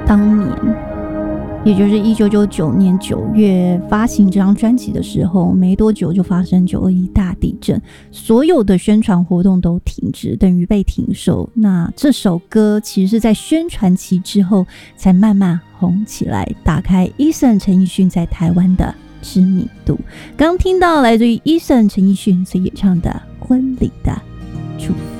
当年也就是1999年9月发行这张专辑的时候，没多久就发生921大地震，所有的宣传活动都停止，等于被停售。那这首歌其实是在宣传期之后才慢慢红起来，打开 Eason 陈奕迅在台湾的知名度。刚听到来自于 Eason 陈奕迅所演唱的《婚礼的祝福》。